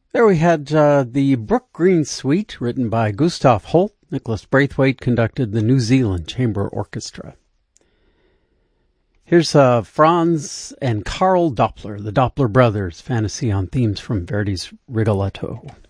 There we had the Brook Green Suite, written by Gustav Holt. Nicholas Braithwaite conducted the New Zealand Chamber Orchestra. Here's Franz and Karl Doppler, the Doppler brothers, fantasy on themes from Verdi's Rigoletto.